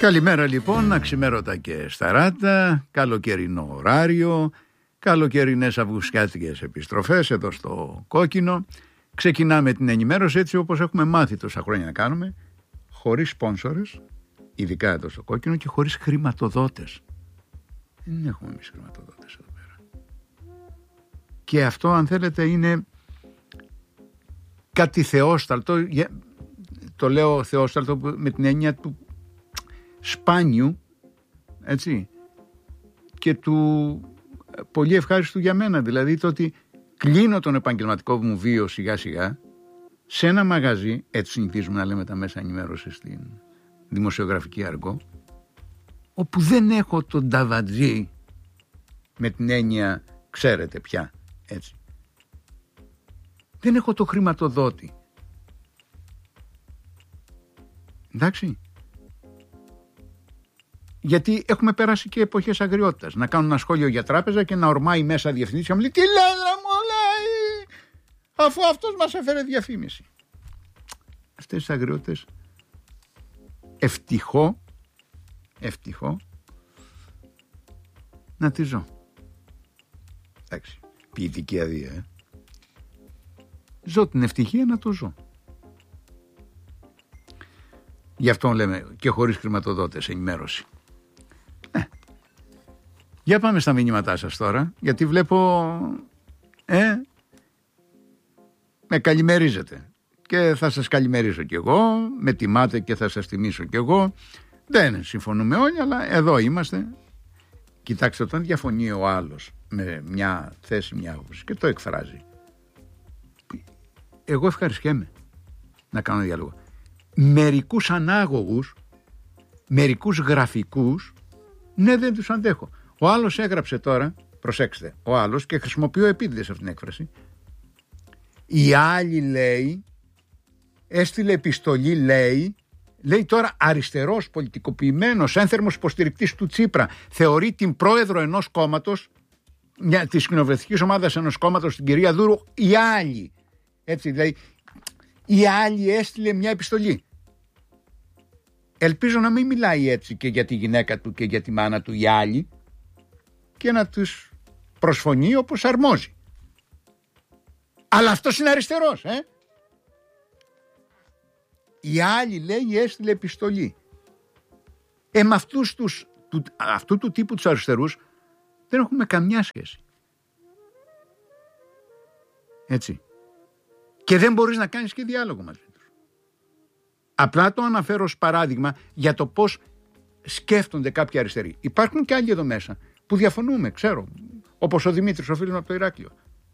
Καλημέρα λοιπόν, αξιμέρωτα και σταράτα, καλοκαιρινό ωράριο, καλοκαιρινές αυγουστιάτικες επιστροφές εδώ στο Κόκκινο. Ξεκινάμε την ενημέρωση έτσι όπως έχουμε μάθει τόσα χρόνια να κάνουμε, χωρίς σπόνσορες, ειδικά εδώ στο Κόκκινο, και χωρίς χρηματοδότες. Δεν έχουμε εμείς χρηματοδότες εδώ πέρα. Και αυτό, αν θέλετε, είναι κάτι θεόσταλτο. Το λέω θεόσταλτο με την έννοια του σπάνιου, έτσι, και του πολύ ευχάριστου για μένα, δηλαδή το ότι κλείνω τον επαγγελματικό μου βίο σιγά σιγά σε ένα μαγαζί, έτσι συνηθίζουμε να λέμε τα μέσα ενημέρωση στην δημοσιογραφική αργό, όπου δεν έχω τον ταβατζή με την έννοια, ξέρετε πια, έτσι, δεν έχω το χρηματοδότη, εντάξει. Γιατί έχουμε περάσει και εποχές αγριότητας. Να κάνουν ένα σχόλιο για τράπεζα και να ορμάει μέσα διευθυντής και να μου λέει τι λένε μου λέει, αφού αυτός μας έφερε διαφήμιση. Αυτές τις αγριότητες ευτυχώ να τη ζω. Εντάξει, ποιητική αδεία. Ζω την ευτυχία να το ζω. Γι' αυτό λέμε και χωρίς χρηματοδότες ενημέρωση. Για πάμε στα μηνύματά σας τώρα, γιατί βλέπω με καλημερίζετε και θα σας καλημερίσω κι εγώ, με τιμάτε και θα σας τιμήσω κι εγώ. Δεν συμφωνούμε όλοι, αλλά εδώ είμαστε. Κοιτάξτε, όταν διαφωνεί ο άλλος με μια θέση, μια άποψη και το εκφράζει, εγώ ευχαριστιέμαι να κάνω διάλογο. Μερικούς ανάγωγους, μερικούς γραφικούς, ναι, δεν τους αντέχω. Ο άλλος έγραψε τώρα, προσέξτε, ο άλλος, και χρησιμοποιώ επίτηδες αυτήν την έκφραση, η άλλη λέει, έστειλε επιστολή, λέει τώρα αριστερός, πολιτικοποιημένος, ένθερμος υποστηρικτής του Τσίπρα, θεωρεί την πρόεδρο ενός κόμματος, της κοινοβουλευτικής ομάδας ενός κόμματος, την κυρία Δούρου, η άλλη. Έτσι, δηλαδή, η άλλη έστειλε μια επιστολή. Ελπίζω να μην μιλάει έτσι και για τη γυναίκα του και για τη μάνα του η άλλη, και να τους προσφωνεί όπως αρμόζει. Αλλά αυτός είναι αριστερός, Η άλλη, λέει, έστειλε επιστολή. Με αυτού του τύπου τους αριστερούς δεν έχουμε καμιά σχέση. Έτσι. Και δεν μπορείς να κάνεις και διάλογο μαζί τους. Απλά το αναφέρω ως παράδειγμα για το πώς σκέφτονται κάποιοι αριστεροί. Υπάρχουν και άλλοι εδώ μέσα που διαφωνούμε, ξέρω, όπως ο Δημήτρης, ο φίλος μου από το Ηράκλειο.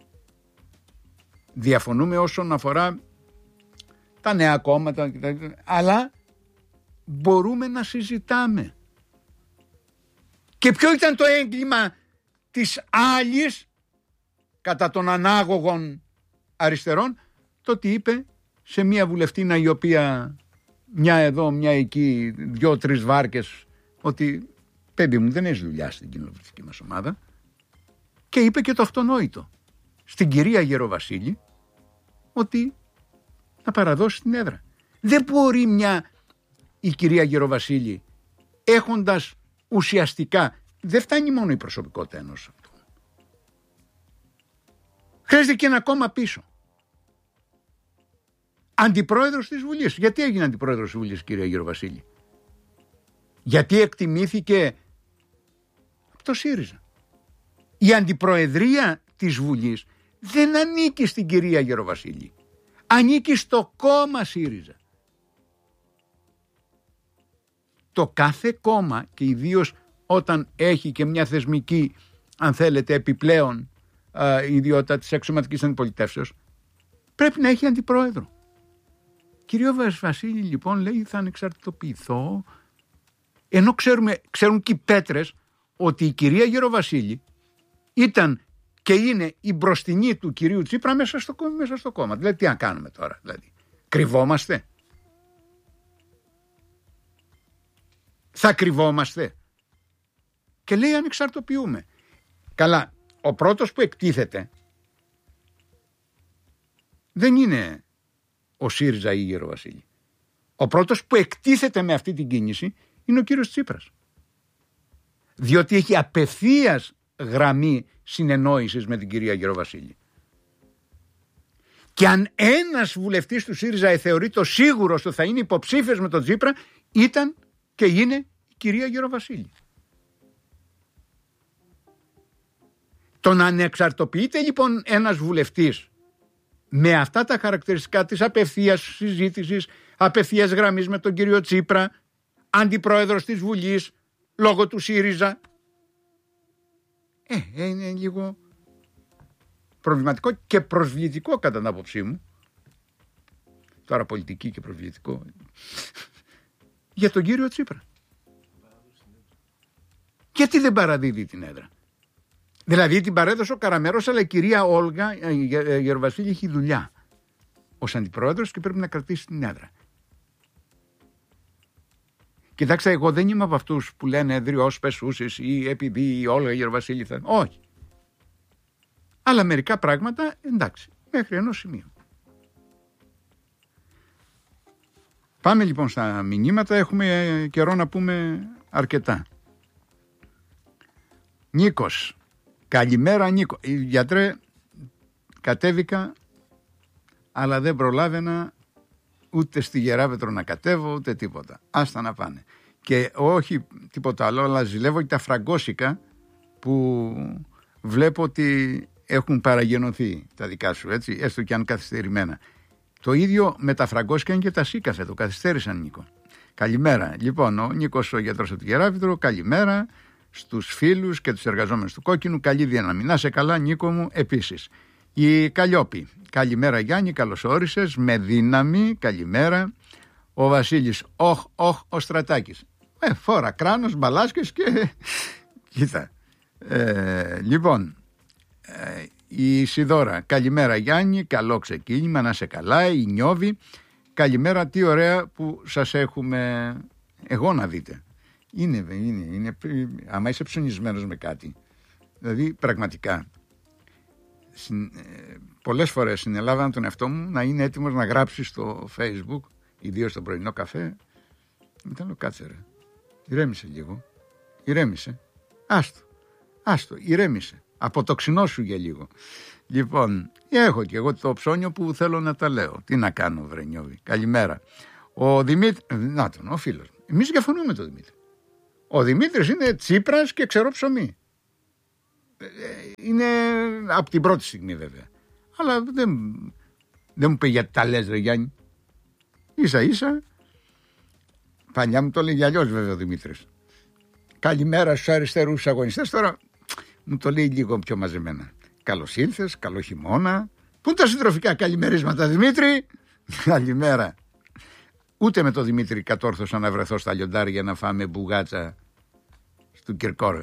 Διαφωνούμε όσον αφορά τα νέα κόμματα, αλλά μπορούμε να συζητάμε. Και ποιο ήταν το έγκλημα της άλλης κατά των ανάγωγων αριστερών? Το ότι είπε σε μια βουλευτήνα, η οποία μια εδώ, μια εκεί, 2-3 βάρκες, ότι παιδί μου δεν έχει δουλειά στην κοινοβουλευτική μας ομάδα, και είπε και το αυτονόητο στην κυρία Γεροβασίλη ότι να παραδώσει την έδρα. Δεν μπορεί η κυρία Γεροβασίλη, έχοντας ουσιαστικά, δεν φτάνει μόνο η προσωπικότητα ενός αυτού, χρειάζεται και ένα κόμμα πίσω. Αντιπρόεδρος της Βουλής. Γιατί έγινε αντιπρόεδρος της Βουλής, κυρία Γεροβασίλη? Γιατί εκτιμήθηκε από το ΣΥΡΙΖΑ. Η αντιπροεδρία της Βουλής δεν ανήκει στην κυρία Γεροβασίλη. Ανήκει στο κόμμα ΣΥΡΙΖΑ. Το κάθε κόμμα, και ιδίως όταν έχει και μια θεσμική, αν θέλετε, επιπλέον ιδιότητα της αξιωματικής αντιπολιτεύσεως, πρέπει να έχει αντιπρόεδρο. Κύριο Βασίλη, λοιπόν, λέει, θα ανεξαρτητοποιηθώ, ενώ ξέρουν και οι πέτρες ότι η κυρία Γεροβασίλη ήταν και είναι η μπροστινή του κυρίου Τσίπρα μέσα στο κόμμα. Δηλαδή, τι να κάνουμε τώρα? Δηλαδή, κρυβόμαστε? Θα κρυβόμαστε? Και λέει ανεξαρτοποιούμε. Καλά, ο πρώτος που εκτίθεται δεν είναι ο ΣΥΡΙΖΑ ή η Γεροβασίλη. Ο πρώτος που εκτίθεται με αυτή την κίνηση είναι ο κύριος Τσίπρας. Διότι έχει απευθείας γραμμή συνεννόησης με την κυρία Γεροβασίλη. Και αν ένας βουλευτής του ΣΥΡΙΖΑ θεωρεί το σίγουρος ότι θα είναι υποψήφιος με τον Τσίπρα, ήταν και είναι η κυρία Γεροβασίλη. Το να ανεξαρτοποιείται λοιπόν ένας βουλευτής με αυτά τα χαρακτηριστικά της απευθείας συζήτησης, απευθείας γραμμής με τον κύριο Τσίπρα, αντιπρόεδρος της Βουλής, λόγω του ΣΥΡΙΖΑ, είναι λίγο προβληματικό και προσβλητικό κατά την άποψή μου. Τώρα πολιτική και προσβλητικό για τον κύριο Τσίπρα. Γιατί δεν παραδίδει την έδρα? Δηλαδή την παρέδωσε ο Καραμέρος, αλλά η κυρία Όλγα Γεροβασίλη έχει δουλειά ως αντιπρόεδρος και πρέπει να κρατήσει την έδρα. Κοιτάξτε, εγώ δεν είμαι από αυτούς που λένε εδριός πεσούσης ή επειδή η Όλγα Γεροβασίλη θα... Όχι. Αλλά μερικά πράγματα, εντάξει, μέχρι ενός σημείου. Πάμε λοιπόν στα μηνύματα, έχουμε καιρό να πούμε αρκετά. Νίκος. Καλημέρα Νίκο. Γιατρέ, κατέβηκα, αλλά δεν προλάβαινα ούτε στη Γεράβετρο να κατέβω, ούτε τίποτα. Άστα να πάνε. Και όχι τίποτα άλλο, αλλά ζηλεύω και τα φραγκόσικα που βλέπω ότι έχουν παραγενωθεί τα δικά σου, έτσι, έστω και αν καθυστερημένα. Το ίδιο με τα φραγκόσικα είναι και τα σίκαφε, το καθυστέρησαν Νίκο. Καλημέρα. Λοιπόν, ο Νίκος ο γιατρός από τη Γεράβετρο, καλημέρα στους φίλους και τους εργαζόμενους του Κόκκινου. Καλή δύναμη. Να σε καλά Νίκο μου επίσης. Η Καλλιόπη. Καλημέρα Γιάννη, καλώς όρισες. Με δύναμη, καλημέρα. Ο Βασίλης, ο Στρατάκης. Φόρα κράνος, μπαλάσκες και... Κοίτα. Λοιπόν, η Σιδώρα. Καλημέρα Γιάννη, καλό ξεκίνημα, να σε καλά. Η Νιώβη. Καλημέρα, τι ωραία που σας έχουμε εγώ να δείτε. Είναι, άμα είσαι ψωνισμένος με κάτι, δηλαδή πραγματικά πολλές φορές συνελάβανα τον εαυτό μου να είναι έτοιμος να γράψει στο Facebook, ιδίως στο πρωινό καφέ. Μετά λέω κάτσε ρε, ηρέμησε λίγο, ηρέμησε, άστο, ηρέμησε, αποτοξινώσου για λίγο. Λοιπόν, έχω και εγώ το ψώνιο που θέλω να τα λέω. Τι να κάνω βρε Νιώβη. Καλημέρα. Ο Δημήτρη, ο φίλος. Εμείς διαφωνούμε τον Δημήτρη. Ο Δημήτρης είναι Τσίπρας και ξερό ψωμί. Είναι από την πρώτη στιγμή βέβαια. Αλλά δεν μου πει γιατί τα λες ρε Γιάννη. Ίσα ίσα. Παλιά μου το λέει αλλιώς βέβαια ο Δημήτρης. Καλημέρα στους αριστερούς αγωνιστές. Τώρα μου το λέει λίγο πιο μαζεμένα. Καλώς ήλθες, καλό χειμώνα. Πού είναι τα συντροφικά καλημερίσματα Δημήτρη? Καλημέρα. Ούτε με τον Δημήτρη κατόρθωσα να βρεθώ στα λιοντάρια να φάμε μπουγάτσα του Κυρκόρ.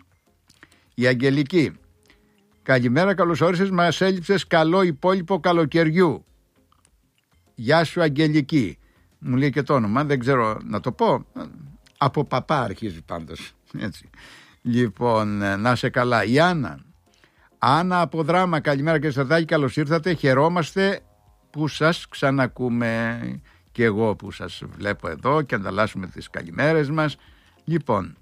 Η Αγγελική. Καλημέρα, καλώς όρισες, μας έλειψες, καλό υπόλοιπο καλοκαιριού. Γεια σου Αγγελική. Μου λέει και το όνομα, δεν ξέρω να το πω. Από παπά αρχίζει πάντως. Έτσι. Λοιπόν, να σε καλά. Η Άννα. Άννα από Δράμα, καλημέρα και Στρατάκη, καλώς ήρθατε. Χαιρόμαστε που σας ξανακούμε. Και εγώ που σας βλέπω εδώ και ανταλλάσσουμε τις καλημέρες μας. Λοιπόν,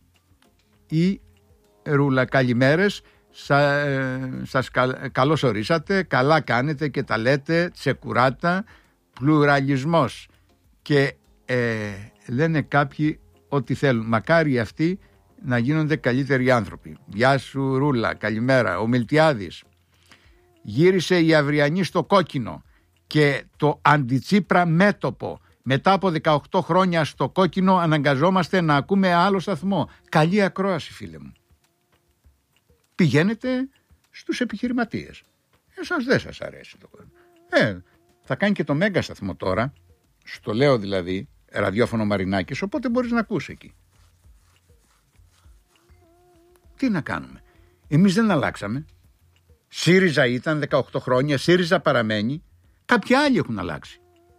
η Ρούλα, καλημέρες. Σας καλώς ορίσατε. Καλά κάνετε και τα λέτε τσεκουράτα. Πλουραλισμός. Και λένε κάποιοι ότι θέλουν. Μακάρι αυτοί να γίνονται καλύτεροι άνθρωποι. Γεια σου Ρούλα, καλημέρα. Ο Μιλτιάδης. Γύρισε η Αυριανή στο κόκκινο και το αντιτσίπρα μέτωπο. Μετά από 18 χρόνια στο κόκκινο αναγκαζόμαστε να ακούμε άλλο σταθμό. Καλή ακρόαση φίλε μου. Πηγαίνετε στους επιχειρηματίες. Εσάς δεν σας αρέσει το κόκκινο. Θα κάνει και το μέγα σταθμό τώρα. Στο λέω δηλαδή ραδιόφωνο Μαρινάκης, οπότε μπορείς να ακούσει εκεί. Τι να κάνουμε. Εμείς δεν αλλάξαμε. ΣΥΡΙΖΑ ήταν 18 χρόνια, ΣΥΡΙΖΑ παραμένει. Κάποιοι άλλοι έχουν αλλάξει.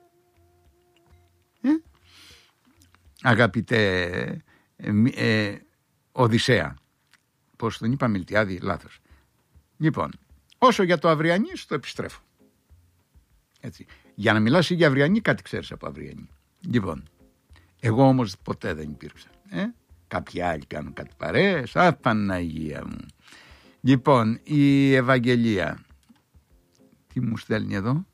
Αγαπητέ Οδυσσέα. Πώς τον είπα Μιλτιάδη, λάθος. Λοιπόν, όσο για το Αυριανή, το επιστρέφω. Έτσι. Για να μιλάς για Αυριανή, κάτι ξέρεις από Αυριανή. Λοιπόν, Εγώ όμως ποτέ δεν υπήρξα. Κάποιοι άλλοι κάνουν κάτι παρέες. Παναγία μου. Λοιπόν, η Ευαγγελία. Τι μου στέλνει εδώ?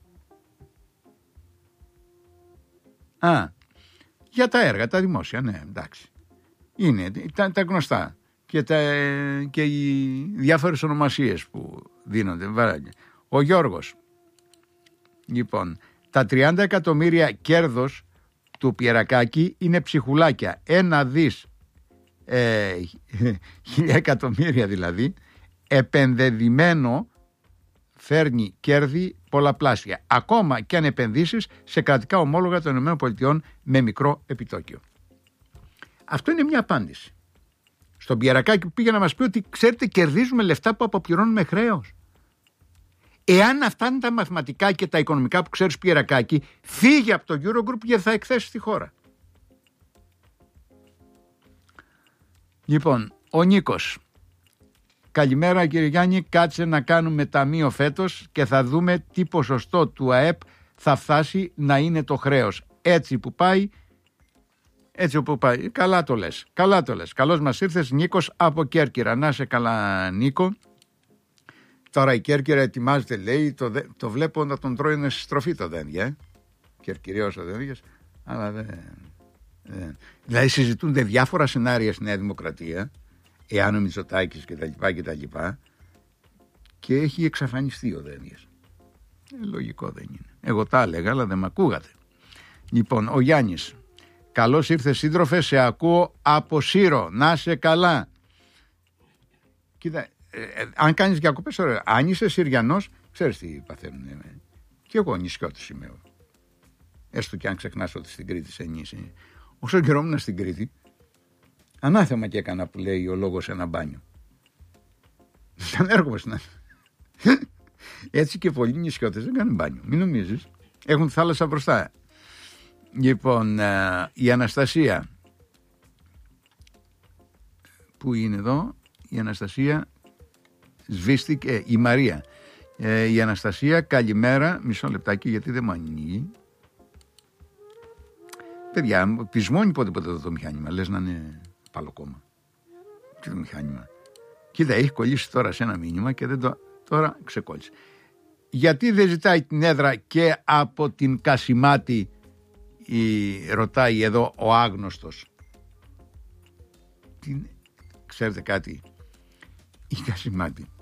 Για τα έργα, τα δημόσια, ναι, εντάξει. Είναι τα γνωστά. Και οι διάφορες ονομασίες που δίνονται. Ο Γιώργος. Λοιπόν, τα 30 εκατομμύρια κέρδος του Πιερακάκη είναι ψυχουλάκια. 1 δις 1.000 εκατομμύρια δηλαδή, επενδεδημένο φέρνει κέρδη πολλαπλάσια. Ακόμα και αν επενδύσεις σε κρατικά ομόλογα των ΗΠΑ με μικρό επιτόκιο. Αυτό είναι μια απάντηση. Στον Πιερακάκη που πήγε να μας πει ότι ξέρετε κερδίζουμε λεφτά που αποπληρώνουμε χρέος. Εάν αυτά είναι τα μαθηματικά και τα οικονομικά που ξέρεις Πιερακάκη, φύγε από το Eurogroup γιατί θα εκθέσεις τη χώρα. Λοιπόν, ο Νίκος. Καλημέρα κύριε Γιάννη, κάτσε να κάνουμε ταμείο φέτος και θα δούμε τι ποσοστό του ΑΕΠ θα φτάσει να είναι το χρέος. Έτσι όπου πάει. Καλά το λες. Καλώς μας ήρθες Νίκος από Κέρκυρα. Να σε καλά Νίκο. Τώρα η Κέρκυρα ετοιμάζεται λέει, το βλέπω να τον τρώει στη στροφή το δένδια. Κερκυριός ο δένδιας, αλλά δεν. Δηλαδή συζητούνται διάφορα σενάρια στη Νέα Δημοκρατία, εάν ο Μητσοτάκης κτλ. Και έχει εξαφανιστεί ο δένδιας. Λογικό δεν είναι. Εγώ τα έλεγα, αλλά δεν με ακούγατε. Λοιπόν, ο Γιάννης. Καλώς ήρθες σύντροφε, σε ακούω από Σύρο. Να σε καλά. Κοίτα, αν κάνεις διακοπές, ωραία. Αν είσαι Συριανός, ξέρεις τι παθαίνουν. Και εγώ νησιώτης είμαι. Έστω και αν ξεχνάς ότι στην Κρήτη σε νήσι. Όσο καιρό ήμουν στην Κρήτη, ανάθεμα και έκανα που λέει ο λόγος σε ένα μπάνιο. Δεν έρχομαι στην Έτσι και πολλοί νησιώτες δεν κάνουν μπάνιο. Μην νομίζεις. Έχουν θάλασσα μπροστά. Λοιπόν, η Αναστασία. Πού είναι εδώ? Η Αναστασία σβήστηκε. Η Μαρία. Η Αναστασία, καλημέρα. Μισό λεπτάκι γιατί δεν μου ανοίγει. Παιδιά, πεισμώνει πότε το μηχάνημα. Λες να είναι παλοκόμα. Τι το μηχάνημα. Κοίτα, έχει κολλήσει τώρα σε ένα μήνυμα και δεν το... Τώρα ξεκόλλησε. Γιατί δεν ζητάει την έδρα και από την Κασιμάτη, ρωτάει εδώ ο άγνωστος. Ξέρετε κάτι? Η Κασιμάτη